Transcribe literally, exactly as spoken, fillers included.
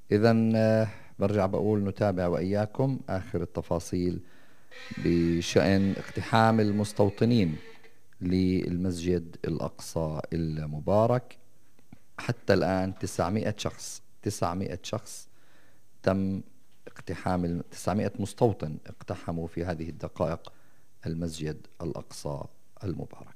إذا برجع بقول نتابع وإياكم آخر التفاصيل بشأن اقتحام المستوطنين للمسجد الأقصى المبارك. حتى الآن تسعمائة شخص تسعمائة شخص تم اقتحام، تسعمائة مستوطن اقتحموا في هذه الدقائق المسجد الأقصى المبارك.